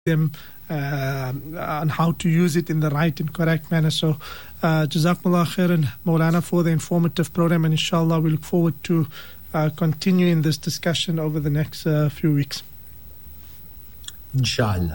them on how to use it in the right and correct manner. So, Jazakumullah khairan, Maulana, for the informative program, and inshallah we look forward to continuing this discussion over the next few weeks. Inshallah.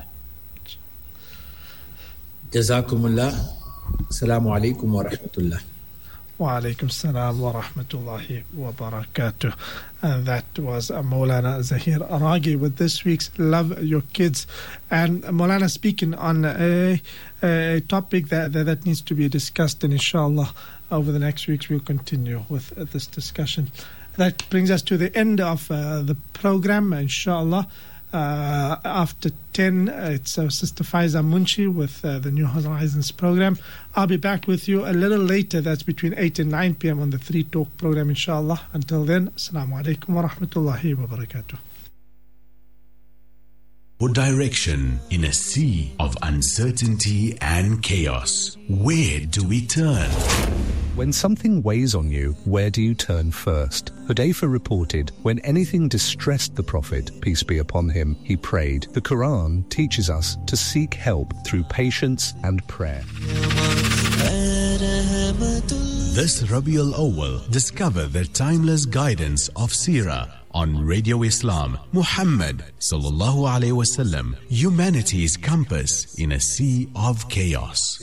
Jazakumullah. Assalamu alaikum wa rahmatullah. Wa alaikum salam wa rahmatullahi wa barakatuh. That was Maulana Zahir Araghi with this week's Love Your Kids. And Maulana speaking on a topic that needs to be discussed, and inshallah over the next weeks we'll continue with this discussion. That brings us to the end of the program, inshallah. After 10, it's Sister Faiza Munshi with the New Horizons program. I'll be back with you a little later. That's between 8 and 9 p.m. on the 3 Talk program, inshallah. Until then, Assalamu alaikum wa rahmatullahi wa barakatuh. For direction in a sea of uncertainty and chaos, where do we turn? When something weighs on you, where do you turn first? Hudayfa reported, when anything distressed the Prophet, peace be upon him, he prayed. The Quran teaches us to seek help through patience and prayer. This Rabiul Awwal, discover the timeless guidance of Seerah on Radio Islam. Muhammad sallallahu alaihi wasallam, humanity's compass in a sea of chaos.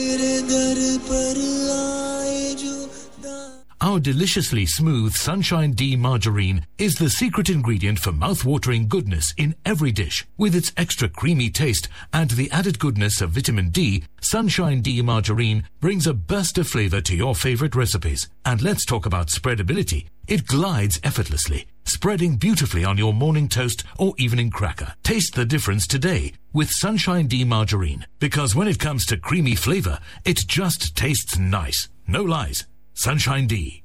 Our deliciously smooth Sunshine D margarine is the secret ingredient for mouth-watering goodness in every dish. With its extra creamy taste and the added goodness of vitamin D, Sunshine D margarine brings a burst of flavor to your favorite recipes. And let's talk about spreadability. It glides effortlessly, spreading beautifully on your morning toast or evening cracker. Taste the difference today with Sunshine D margarine, because when it comes to creamy flavor, it just tastes nice. No lies. Sunshine D.